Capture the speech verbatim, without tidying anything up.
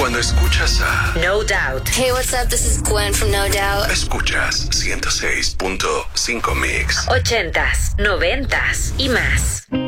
Cuando escuchas a No Doubt. Hey, what's up? This is Gwen from No Doubt. Escuchas ciento seis punto cinco Mix. Ochentas, noventas y más.